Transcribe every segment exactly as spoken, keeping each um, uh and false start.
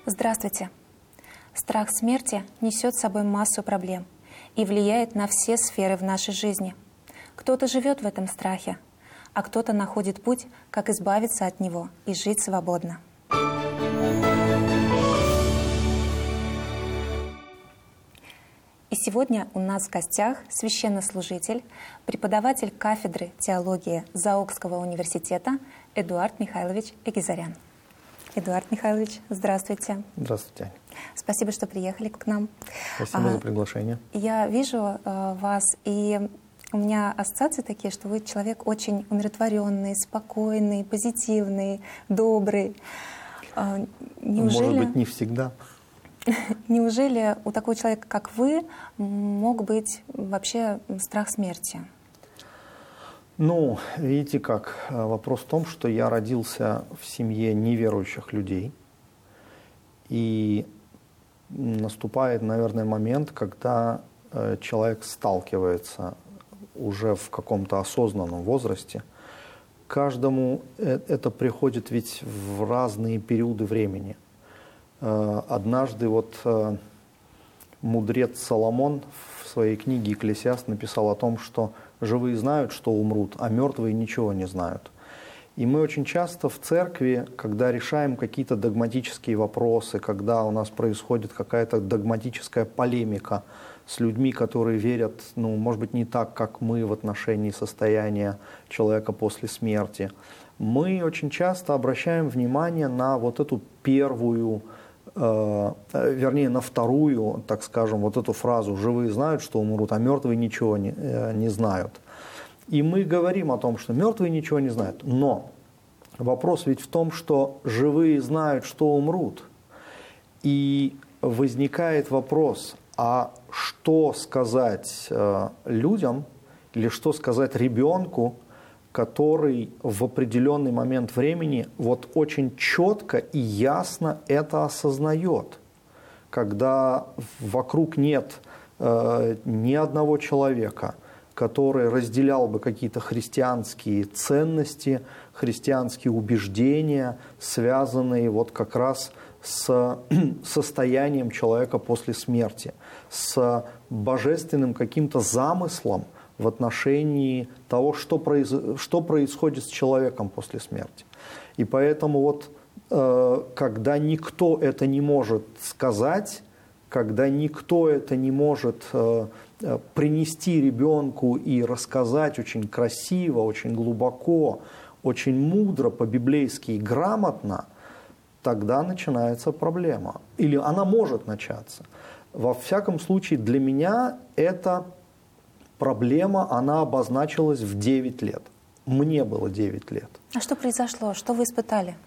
Здравствуйте. Страх смерти несет с собой массу проблем и влияет на все сферы в нашей жизни. Кто-то живет в этом страхе, а кто-то находит путь, как избавиться от него и жить свободно. И сегодня у нас в гостях священнослужитель, преподаватель кафедры теологии Заокского университета Эдуард Михайлович Эгизарян. Эдуард Михайлович, здравствуйте. Здравствуйте. Спасибо, что приехали к нам. Спасибо а, за приглашение. Я вижу а, вас, и у меня ассоциации такие, что вы человек очень умиротворенный, спокойный, позитивный, добрый. А, неужели... Может быть, не всегда. Неужели у такого человека, как вы, мог быть вообще страх смерти? Ну, видите как, вопрос в том, что я родился в семье неверующих людей, и наступает, наверное, момент, когда человек сталкивается уже в каком-то осознанном возрасте. Каждому это приходит ведь в разные периоды времени. Однажды вот мудрец Соломон в своей книге «Экклесиаст» написал о том, что живые знают, что умрут, а мертвые ничего не знают. И мы очень часто в церкви, когда решаем какие-то догматические вопросы, когда у нас происходит какая-то догматическая полемика с людьми, которые верят, ну, может быть, не так, как мы в отношении состояния человека после смерти, мы очень часто обращаем внимание на вот эту первую, э, вернее, на вторую, так скажем, вот эту фразу «живые знают, что умрут, а мертвые ничего не, э, не знают». И мы говорим о том, что мертвые ничего не знают. Но вопрос ведь в том, что живые знают, что умрут. И возникает вопрос, а что сказать э, людям или что сказать ребенку, который в определенный момент времени вот очень четко и ясно это осознает, когда вокруг нет э, ни одного человека, который разделял бы какие-то христианские ценности, христианские убеждения, связанные вот как раз с состоянием человека после смерти, с божественным каким-то замыслом в отношении того, что, произ... что происходит с человеком после смерти. И поэтому вот, э, когда никто это не может сказать, когда никто это не может э, принести ребенку и рассказать очень красиво, очень глубоко, очень мудро, по-библейски и грамотно, тогда начинается проблема. Или она может начаться. Во всяком случае, для меня эта проблема, она обозначилась в девять лет. Мне было девять лет. А что произошло? Что вы испытали?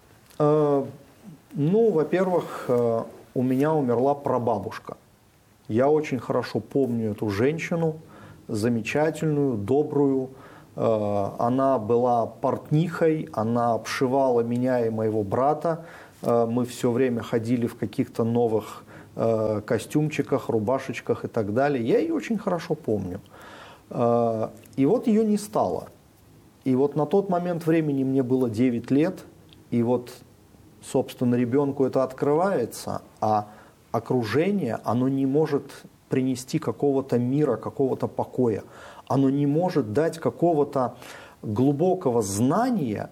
Э, ну, во-первых, э, у меня умерла прабабушка. Я очень хорошо помню эту женщину, замечательную, добрую. Э, она была портнихой, она обшивала меня и моего брата. Э, мы все время ходили в каких-то новых э, костюмчиках, рубашечках и так далее. Я ее очень хорошо помню. Э, и вот ее не стало. И вот на тот момент времени мне было девять лет, и вот, собственно, ребенку это открывается, а окружение, оно не может принести какого-то мира, какого-то покоя. Оно не может дать какого-то глубокого знания,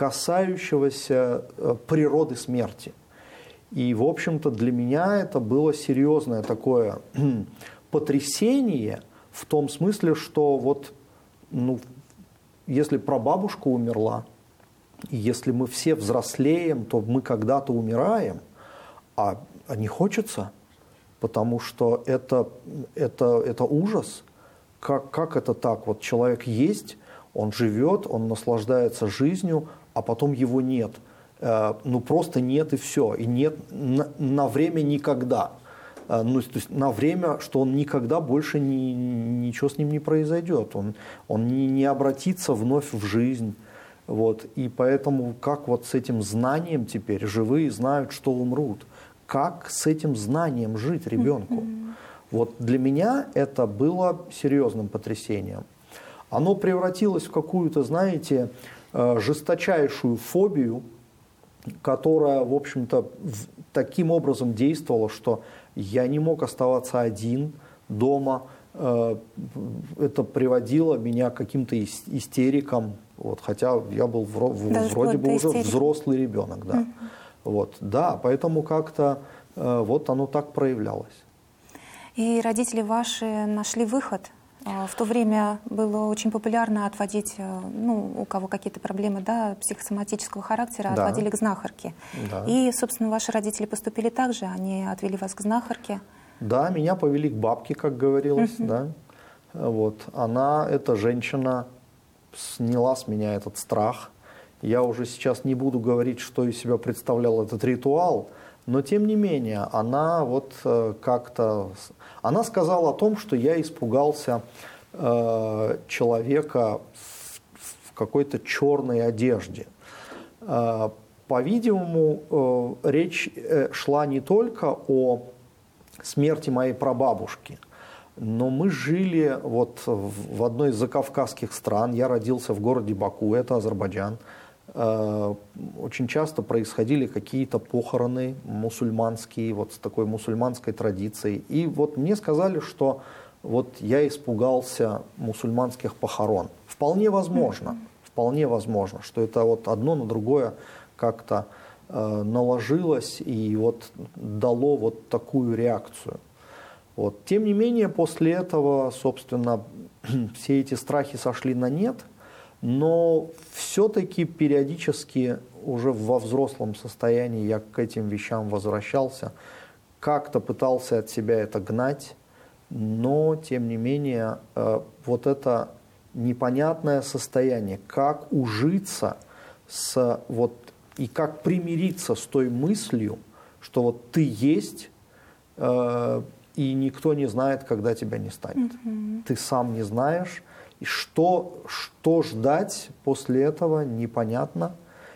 касающегося природы смерти. И, в общем-то, для меня это было серьезное такое потрясение в том смысле, что вот, ну, если прабабушка умерла, и если мы все взрослеем, то мы когда-то умираем, а, а не хочется, потому что это, это, это ужас. Как, как это так? Вот человек есть, он живет, он наслаждается жизнью, а потом его нет. Э, ну просто нет и все. И нет на, на время никогда. Э, ну, то есть на время, что он никогда больше ни, ничего с ним не произойдет. Он, он не, не обратится вновь в жизнь. Вот. И поэтому как вот с этим знанием теперь живые знают, что умрут. Как с этим знанием жить ребенку? Mm-hmm. Вот для меня это было серьезным потрясением. Оно превратилось в какую-то, знаете, жесточайшую фобию, которая, в общем-то, таким образом действовала, что я не мог оставаться один дома. Это приводило меня к каким-то истерикам, вот, хотя я был вроде бы уже взрослый ребенок. Да. Mm-hmm. Вот, да, поэтому как-то вот оно так проявлялось. И родители ваши нашли выход? В то время было очень популярно отводить, ну, у кого какие-то проблемы, да, психосоматического характера, да. Отводили к знахарке. Да. И, собственно, ваши родители поступили так же, они отвели вас к знахарке. Да, меня повели к бабке, как говорилось, uh-huh. да. Вот. Она, эта женщина, сняла с меня этот страх. Я уже сейчас не буду говорить, что из себя представлял этот ритуал, но тем не менее, она вот как-то... Она сказала о том, что я испугался э, человека в, в какой-то черной одежде. Э, по-видимому, э, речь шла не только о смерти моей прабабушки, но мы жили вот в одной из закавказских стран. Я родился в городе Баку, это Азербайджан. Очень часто происходили какие-то похороны мусульманские, вот с такой мусульманской традицией. И вот мне сказали, что вот я испугался мусульманских похорон. Вполне возможно, вполне возможно, что это вот одно на другое как-то э, наложилось и вот дало вот такую реакцию. Вот. Тем не менее, после этого, собственно, все эти страхи сошли на нет. Но все-таки периодически уже во взрослом состоянии я к этим вещам возвращался, как-то пытался от себя это гнать, но тем не менее вот это непонятное состояние, как ужиться с, вот, и как примириться с той мыслью, что вот ты есть, э, и никто не знает, когда тебя не станет. Mm-hmm. Ты сам не знаешь. И что, что ждать после этого, непонятно.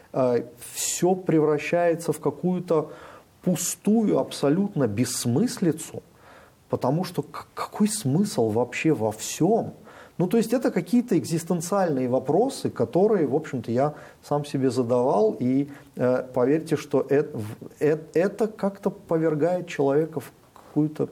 Все превращается в какую-то пустую абсолютно бессмыслицу, потому что какой смысл вообще во всем? Ну, то есть это какие-то экзистенциальные вопросы, которые, в общем-то, я сам себе задавал, и э, поверьте, что это, это как-то повергает человека в какую-то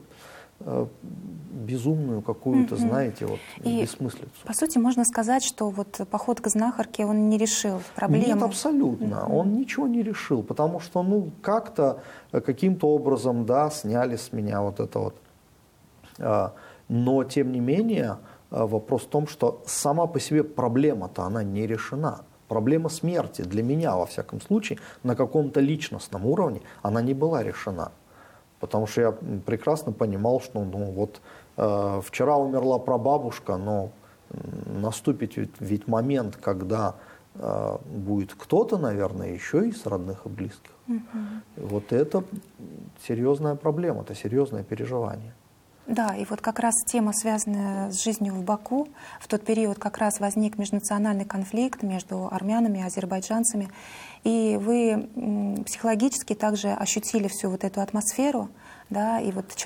безумную какую-то, mm-hmm. знаете, вот, и, бессмыслицу. По сути, можно сказать, что вот поход к знахарке, он не решил проблему. Нет, абсолютно. Mm-hmm. Он ничего не решил, потому что, ну, как-то, каким-то образом, да, сняли с меня вот это вот. Но, тем не менее, вопрос в том, что сама по себе проблема-то, она не решена. Проблема смерти для меня, во всяком случае, на каком-то личностном уровне, она не была решена. Потому что я прекрасно понимал, что ну, вот, э, вчера умерла прабабушка, но наступит ведь, ведь момент, когда э, будет кто-то, наверное, еще из родных и близких. Mm-hmm. Вот это серьезная проблема, это серьезное переживание. Да, и вот как раз тема, связанная с жизнью в Баку, в тот период как раз возник межнациональный конфликт между армянами и азербайджанцами. И вы психологически также ощутили всю вот эту атмосферу, да, и вот